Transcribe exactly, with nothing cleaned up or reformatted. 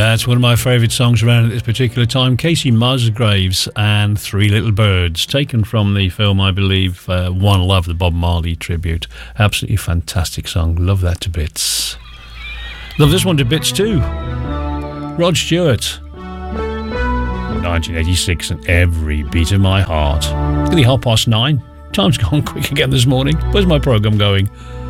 That's one of my favourite songs around at this particular time. Casey Musgraves and Three Little Birds, taken from the film, I believe, uh, One Love, the Bob Marley tribute. Absolutely fantastic song. Love that to bits. Love this one to bits too. Rod Stewart. nineteen eighty-six and Every Beat of My Heart. It's nearly half past nine. Time's gone quick again this morning. Where's my programme going?